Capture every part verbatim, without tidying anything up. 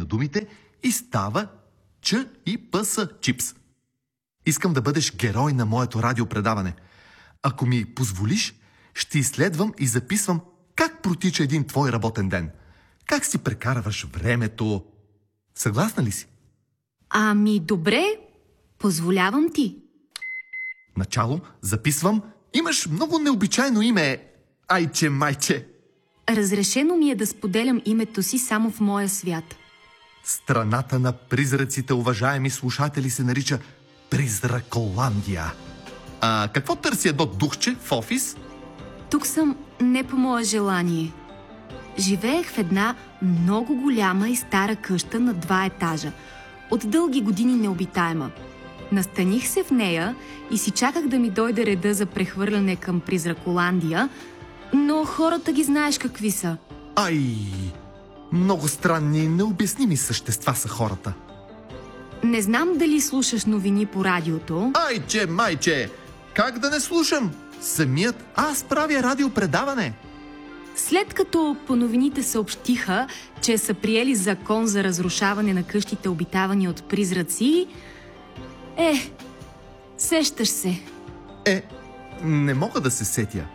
думите и става Ч и П С чипс. Искам да бъдеш герой на моето радиопредаване. Ако ми позволиш, ще изследвам и записвам как протича един твой работен ден. Как си прекарваш времето. Съгласна ли си? Ами добре, позволявам ти. Начало записвам. Имаш много необичайно име, Айче Майче. Разрешено ми е да споделям името си само в моя свят. Страната на призраците, уважаеми слушатели, се нарича Призраколандия. А какво търси едно духче в офис? Тук съм не по мое желание. Живеех в една много голяма и стара къща на два етажа. От дълги години необитаема. Настаних се в нея и си чаках да ми дойде реда за прехвърляне към Призраколандия, но хората ги знаеш какви са. Ай, много странни и необясними същества са хората. Не знам дали слушаш новини по радиото. Айче Майче, как да не слушам? Самият аз правя радиопредаване. След като по новините съобщиха, че са приели закон за разрушаване на къщите, обитавани от призраци, е, сещаш се. Е, не мога да се сетя.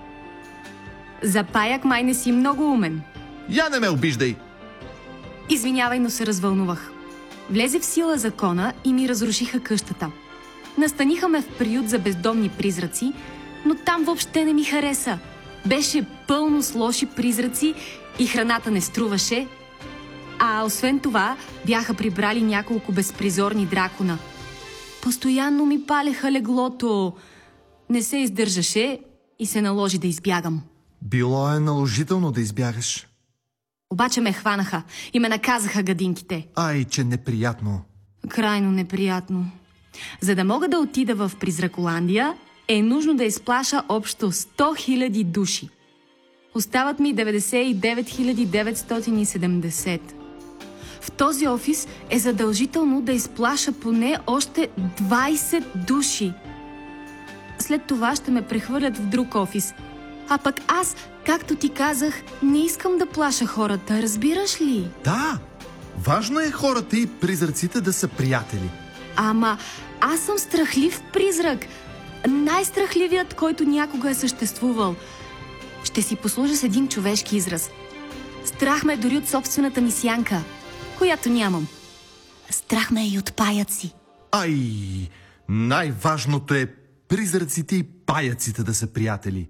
За паяк май не си много умен. Я не ме обиждай. Извинявай, но се развълнувах. Влезе в сила закона и ми разрушиха къщата. Настаниха ме в приют за бездомни призраци, но там въобще не ми хареса. Беше пълно с лоши призраци и храната не струваше. А освен това, бяха прибрали няколко безпризорни дракона. Постоянно ми палеха леглото. Не се издържаше и се наложи да избягам. Било е наложително да избягаш. Обаче ме хванаха и ме наказаха гадинките. Ай, че неприятно. Крайно неприятно. За да мога да отида в Призраколандия, е нужно да изплаша общо сто хиляди души. Остават ми деветдесет и девет хиляди деветстотин и седемдесет. В този офис е задължително да изплаша поне още двайсет души. След това ще ме прехвърлят в друг офис. А пък аз, както ти казах, не искам да плаша хората, разбираш ли? Да, важно е хората и призраците да са приятели. Ама аз съм страхлив призрак. Най-страхливият, който някога е съществувал. Ще си послужа с един човешки израз. Страх ме дори от собствената ми сянка, която нямам. Страх ме и от паяци. Ай, най-важното е призраците и паяците да са приятели.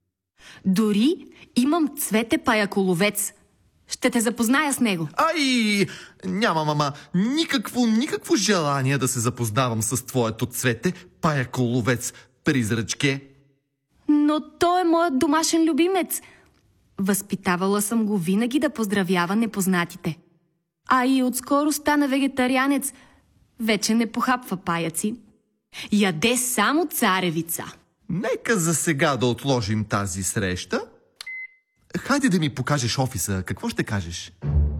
Дори имам Цвете паяколовец. Ще те запозная с него. Ай, няма, мама, никакво, никакво желание да се запознавам с твоето Цвете паяколовец, призрачке. Но той е моят домашен любимец. Възпитавала съм го винаги да поздравява непознатите. А и отскоро стана вегетарианец. Вече не похапва паяци. Яде само царевица. Нека за сега да отложим тази среща. Хайде да ми покажеш офиса. Какво ще кажеш?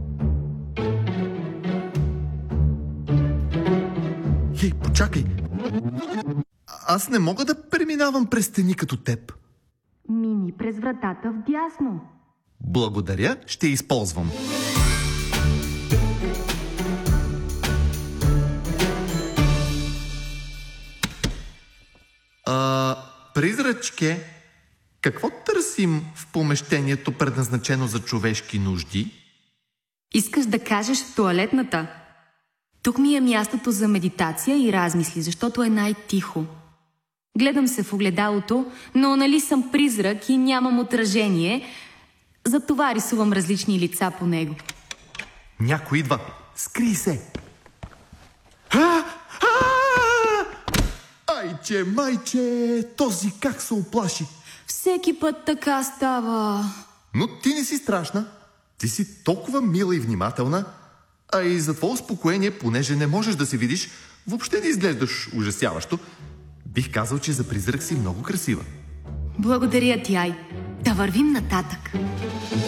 Хей, почакай. Аз не мога да преминавам през стени като теб. Мини през вратата вдясно. Благодаря, ще използвам. А, призрачке, какво търсим в помещението, предназначено за човешки нужди? Искаш да кажеш в тоалетната? Тук ми е мястото за медитация и размисли, защото е най-тихо. Гледам се в огледалото, но нали съм призрак и нямам отражение, затова рисувам различни лица по него. Някой идва. Скрий се! А! А! Айче, майче, този как се оплаши. Всеки път така става. Но ти не си страшна. Ти си толкова мила и внимателна, а и за твое успокоение, понеже не можеш да се видиш, въобще не изглеждаш ужасяващо. Бих казал, че за призрак си много красива. Благодаря ти, Ай. Да вървим нататък.